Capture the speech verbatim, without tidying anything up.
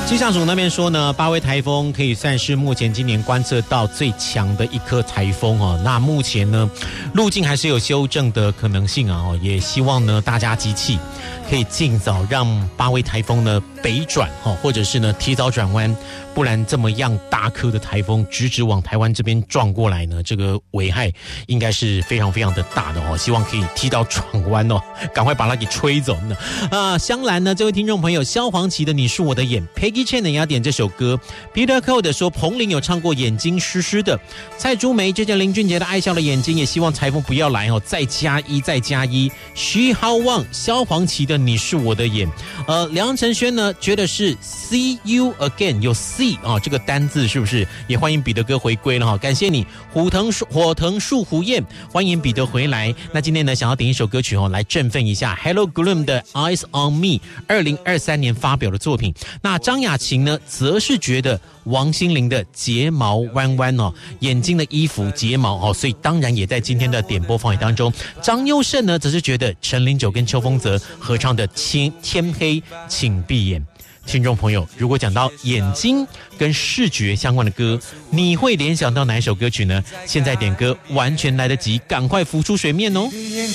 气象署那边说呢，八威台风可以算是目前今年观测到最强的一颗台风哦。那目前呢，路径还是有修正的可能性啊哦，也希望呢大家集气，可以尽早让八威台风呢北转哦，或者是呢提早转弯，不然这么样大颗的台风直直往台湾这边撞过来呢，这个危害应该是非常非常的大的哦。希望可以提早转弯哦，赶快把它给吹走呢。啊，香兰呢，这位听众朋友，萧煌奇的《你是我的眼》，Peggy Chen 的雅典这首歌 ，Peter Cole 说彭羚有唱过《眼睛湿湿的》，蔡珠梅这件林俊杰的《爱笑的眼睛》，也希望台风不要来哦，再加一再加一。徐浩旺、萧煌奇的《你是我的眼》，呃，梁承轩呢觉得是 See You Again， 有 See 啊、哦、这个单字是不是？也欢迎彼得哥回归了哈，感谢你，虎藤火藤树胡燕，欢迎彼得回来。那今天呢，想要点一首歌曲哦，来振奋一下 Hello Gloom 的 Eyes on Me， 二零二三年发表的作品。那张雅琴呢，则是觉得王心凌的睫毛弯弯哦，眼睛的衣服睫毛哦，所以当然也在今天的点播范围当中。张优胜呢，则是觉得陈零九跟邱锋泽合唱的天天黑请闭眼。听众朋友，如果讲到眼睛跟视觉相关的歌，你会联想到哪一首歌曲呢？现在点歌完全来得及，赶快浮出水面哦。 眼